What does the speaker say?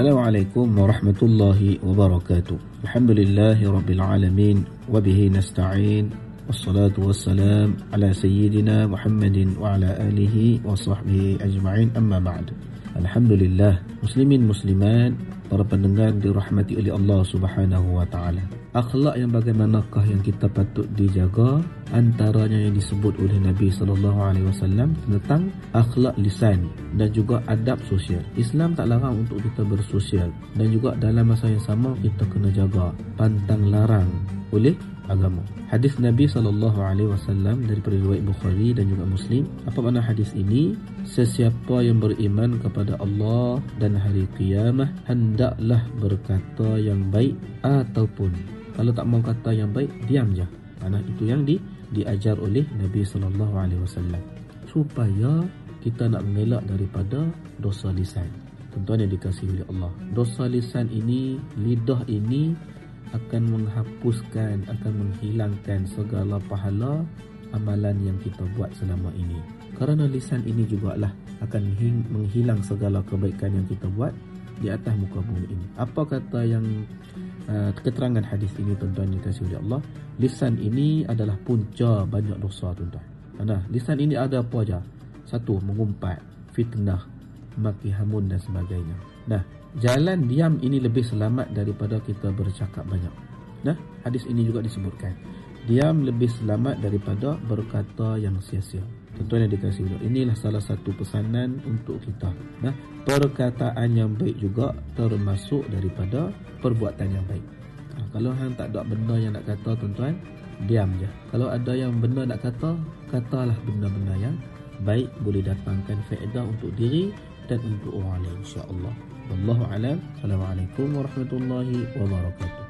Assalamualaikum warahmatullahi wabarakatuh. Alhamdulillahi rabbil alamin wa bihi nasta'in. Wassalatu wassalam ala sayyidina Muhammadin wa ala alihi wa sahbihi ajma'in, amma ba'd. Alhamdulillah, muslimin muslimat, para pendengar dirahmati oleh Allah Subhanahu wa taala. Akhlak yang bagaimanakah yang kita patut dijaga? Antaranya yang disebut oleh Nabi sallallahu alaihi wasallam tentang akhlak lisan dan juga adab sosial. Islam tak larang untuk kita bersosial, dan juga dalam masa yang sama kita kena jaga pantang larang oleh agama. Hadis Nabi sallallahu alaihi wasallam daripada riwayat Bukhari dan juga Muslim. Apa makna hadis ini? Sesiapa yang beriman kepada Allah dan hari kiamat hendaklah berkata yang baik, ataupun kalau tak mau kata yang baik, diam je. Karena itu yang diajar oleh Nabi sallallahu alaihi wasallam, supaya kita nak mengelak daripada dosa lisan. Tuan-tuan yang dikasihi oleh Allah, dosa lisan ini, lidah ini akan menghapuskan, akan menghilangkan segala pahala amalan yang kita buat selama ini. Kerana lisan ini jugalah akan menghilang segala kebaikan yang kita buat di atas muka bumi ini. Apa kata yang keterangan hadis ini, tuan-tuan yang dikasihi oleh Allah? Lisan ini adalah punca banyak dosa, tuan-tuan. Nah, lisan ini ada apa aja? Satu, mengumpat, fitnah, maki hamun dan sebagainya. Nah, jalan diam ini lebih selamat daripada kita bercakap banyak. Nah, hadis ini juga disebutkan, diam lebih selamat daripada berkata yang sia-sia. Tuan-tuan yang dikasihi Allah, inilah salah satu pesanan untuk kita. Nah, perkataan yang baik juga termasuk daripada perbuatan yang baik. Kalau hang tak ada benda yang nak kata, tuan-tuan, diam je. Kalau ada yang benda nak kata, katalah benda-benda yang baik, boleh datangkan faedah untuk diri dan untuk orang lain, insya-Allah. Wallahu a'lam. Assalamualaikum warahmatullahi wabarakatuh.